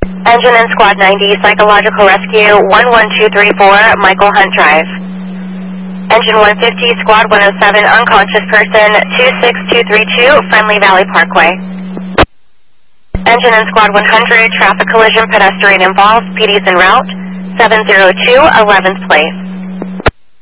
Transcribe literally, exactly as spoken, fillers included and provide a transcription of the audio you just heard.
Engine in Squad ninety, Psychological Rescue, one one two three four, Michael Hunt Drive. Engine one fifty, Squad one oh seven, unconscious person, two six two three two, Friendly Valley Parkway. Engine in Squad one hundred, traffic collision, pedestrian involved, P D's en route, seven zero two, eleventh place.